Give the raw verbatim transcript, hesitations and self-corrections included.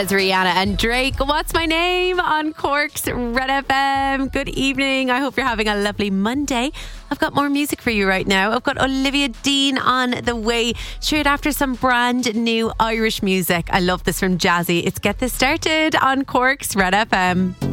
is Rihanna and Drake. What's my name on Cork's Red F M? Good evening. I hope you're having a lovely Monday. I've got more music for you right now. I've got Olivia Dean on the way, straight after some brand new Irish music. I love this from Jazzy. It's Get This Started on Cork's Red F M.